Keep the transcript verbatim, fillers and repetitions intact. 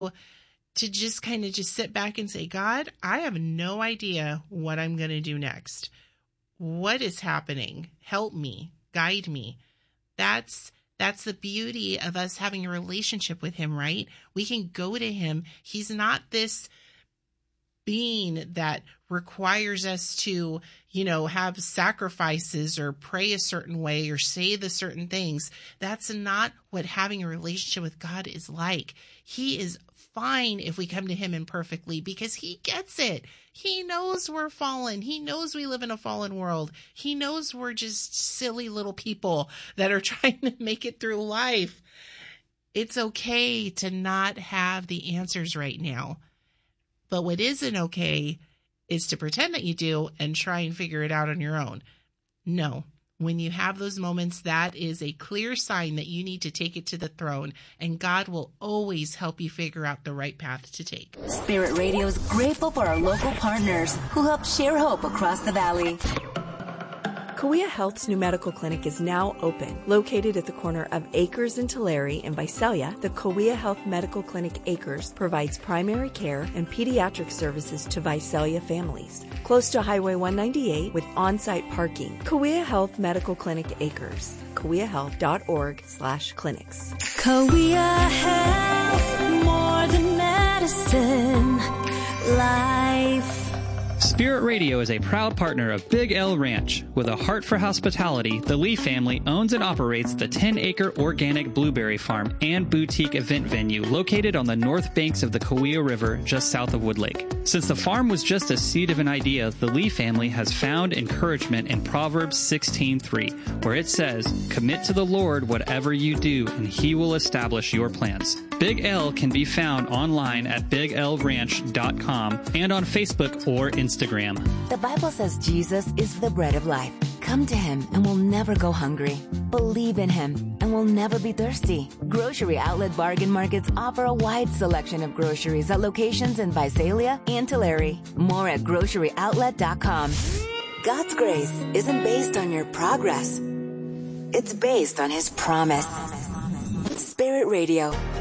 to just kind of just sit back and say, God, I have no idea what I'm going to do next. What is happening? Help me, guide me. That's That's the beauty of us having a relationship with him, right? We can go to him. He's not this being that requires us to, you know, have sacrifices or pray a certain way or say the certain things. That's not what having a relationship with God is like. He is fine if we come to him imperfectly because he gets it. He knows we're fallen. He knows we live in a fallen world. He knows we're just silly little people that are trying to make it through life. It's okay to not have the answers right now. But what isn't okay is to pretend that you do and try and figure it out on your own. No. When you have those moments, that is a clear sign that you need to take it to the throne, and God will always help you figure out the right path to take. Spirit Radio is grateful for our local partners who help share hope across the valley. Kauai Health's new medical clinic is now open. Located at the corner of Acres and Tulare in Visalia, the Kauai Health Medical Clinic Acres provides primary care and pediatric services to Visalia families. Close to Highway one ninety-eight with on-site parking. Kauai Health Medical Clinic Acres. kauai health dot org slash clinics. Kauai Health, more than medicine, life. Spirit Radio is a proud partner of Big L Ranch. With a heart for hospitality, the Lee family owns and operates the ten-acre organic blueberry farm and boutique event venue located on the north banks of the Kauai River just south of Woodlake. Since the farm was just a seed of an idea, the Lee family has found encouragement in Proverbs sixteen three, where it says, "Commit to the Lord whatever you do, and he will establish your plans." Big L can be found online at big l ranch dot com and on Facebook or Instagram. The Bible says Jesus is the bread of life. Come to him and we'll never go hungry. Believe in him and we'll never be thirsty. Grocery Outlet Bargain Markets offer a wide selection of groceries at locations in Visalia and Tulare. More at grocery outlet dot com. God's grace isn't based on your progress. It's based on his promise. Spirit Radio.